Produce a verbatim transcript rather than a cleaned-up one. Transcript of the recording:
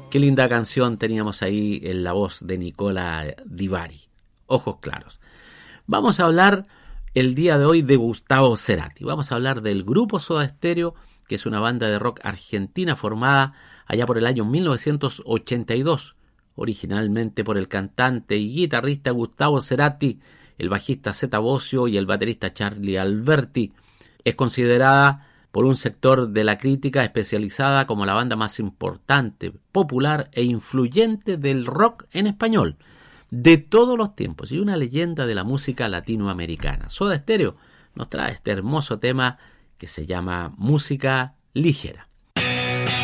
Qué linda canción teníamos ahí en la voz de Nicola Di Bari. Ojos claros. Vamos a hablar el día de hoy de Gustavo Cerati. Vamos a hablar del grupo Soda Stereo, que es una banda de rock argentina formada allá por el año mil novecientos ochenta y dos, originalmente por el cantante y guitarrista Gustavo Cerati, el bajista Zeta Bosio y el baterista Charlie Alberti. Es considerada por un sector de la crítica especializada como la banda más importante, popular e influyente del rock en español de todos los tiempos y una leyenda de la música latinoamericana. Soda Stereo nos trae este hermoso tema que se llama Música Ligera.